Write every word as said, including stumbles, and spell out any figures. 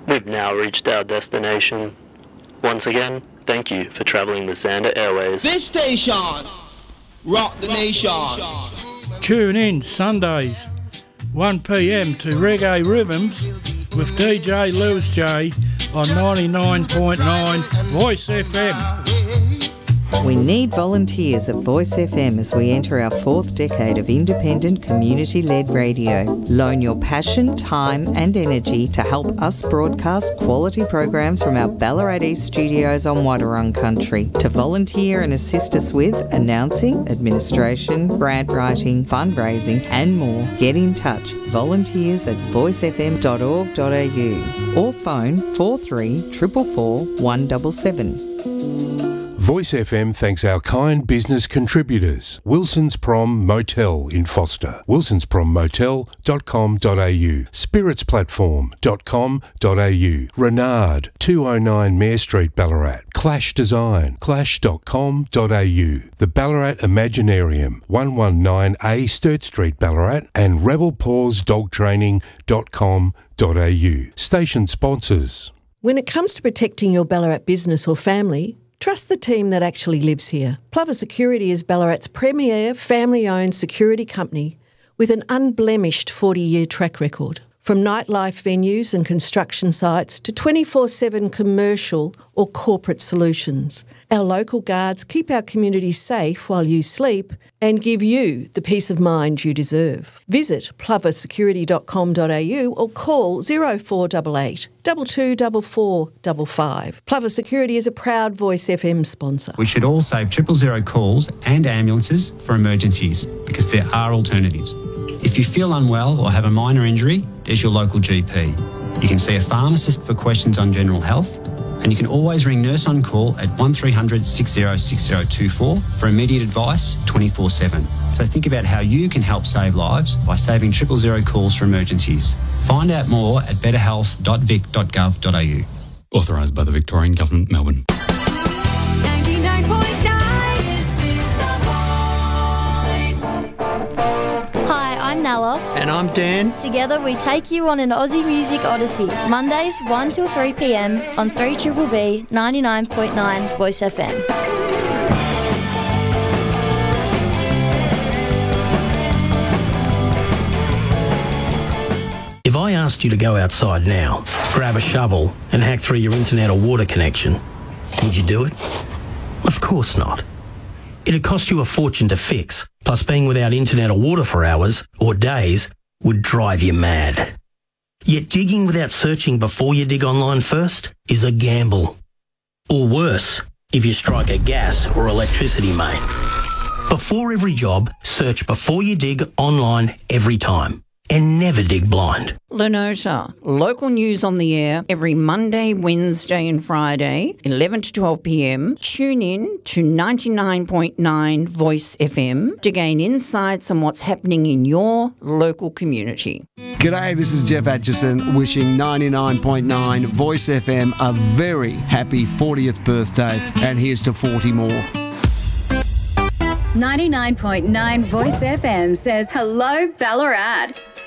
We've now reached our destination. Once again, thank you for travelling with Xander Airways. This station, rock the nation. Tune in Sundays, one p m to Reggae Rhythms with D J Lewis J on ninety-nine point nine Voice F M. We need volunteers at Voice F M as we enter our fourth decade of independent community-led radio. Loan your passion, time and energy to help us broadcast quality programs from our Ballarat East studios on Wadawurrung country. To volunteer and assist us with announcing, administration, grant writing, fundraising and more, get in touch. Volunteers at voice f m dot org dot a u or phone four three four four four one seven seven. Voice F M thanks our kind business contributors. Wilson's Prom Motel in Foster, wilsons prom motel dot com dot a u, spirits platform dot com dot a u, Renard, two oh nine Mare Street, Ballarat, Clash Design, clash dot com dot a u, the Ballarat Imaginarium, one nineteen A Sturt Street, Ballarat, and rebel paws dog training dot com dot a u. Station sponsors. When it comes to protecting your Ballarat business or family, trust the team that actually lives here. Plover Security is Ballarat's premier family-owned security company with an unblemished forty-year track record. From nightlife venues and construction sites to twenty-four seven commercial or corporate solutions, our local guards keep our community safe while you sleep and give you the peace of mind you deserve. Visit plover security dot com dot a u or call zero four eight eight, two two four four five five. Plover Security is a proud Voice F M sponsor. We should all save triple zero calls and ambulances for emergencies because there are alternatives. If you feel unwell or have a minor injury, there's your local G P. You can see a pharmacist for questions on general health, and you can always ring Nurse on Call at one three hundred six oh six oh two four for immediate advice twenty-four seven. So think about how you can help save lives by saving triple zero calls for emergencies. Find out more at better health dot vic dot gov dot a u. Authorised by the Victorian Government, Melbourne. ninety-nine point nine, this is The Voice. Hi, I'm Nella. And I'm Dan. Together we take you on an Aussie music odyssey. Mondays one till three p m on three B B B ninety-nine point nine Voice F M. If I asked you to go outside now, grab a shovel and hack through your internet or water connection, would you do it? Of course not. It'd cost you a fortune to fix, plus being without internet or water for hours or days would drive you mad. Yet digging without searching before you dig online first is a gamble. Or worse, if you strike a gas or electricity main. Before every job, search before you dig online every time. And never dig blind. Lenota, local news on the air every Monday, Wednesday and Friday, eleven to twelve p m. Tune in to ninety-nine point nine Voice F M to gain insights on what's happening in your local community. G'day, this is Jeff Atchison wishing ninety-nine point nine Voice F M a very happy fortieth birthday, and here's to forty more. ninety-nine point nine Voice F M says hello, Ballarat.